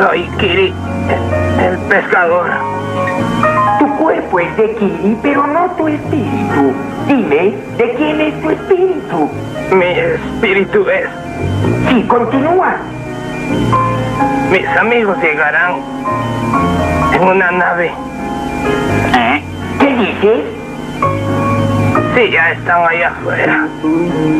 Soy Kiri, el pescador. Tu cuerpo es de Kiri, pero no tu espíritu. Dime, ¿de quién es tu espíritu? Mi espíritu es... Sí, continúa. Mis amigos llegarán en una nave. ¿Qué dices? Sí, ya están allá afuera.